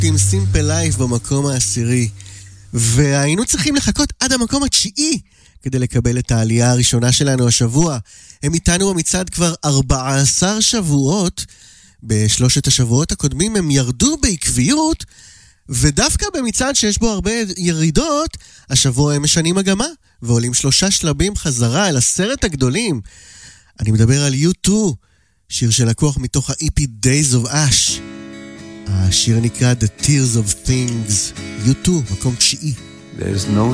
עם סימפל לייף במקום העשירי, והיינו צריכים לחכות עד המקום התשיעי כדי לקבל את העלייה הראשונה שלנו השבוע. הם איתנו במצעד כבר 14 שבועות, בשלושת השבועות הקודמים הם ירדו בעקביות, ודווקא במצעד שיש בו הרבה ירידות, השבוע הם משנים מגמה, ועולים 3 שלבים חזרה אל 10 הגדולים. אני מדבר על U2, שיר שלקוח מתוך ה-EP Days of Ash. השיר נקרא The Tears of Things. U2, מקום 9. There's no